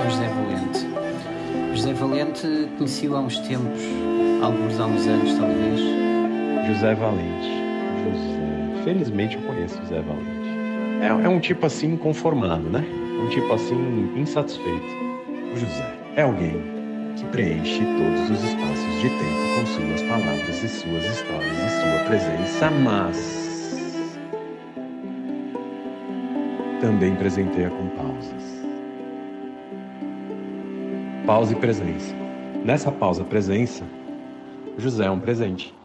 o José Valente. José Valente conheci-o há uns tempos, alguns há uns anos talvez. José Valente. José. Felizmente eu conheço José Valente. É um tipo assim conformado, né? Um tipo assim insatisfeito. O José é alguém que preenche todos os espaços de tempo com suas palavras e suas histórias e sua presença, mas também presenteia com pausas. Pausa e presença. Nessa pausa presença, o José é um presente.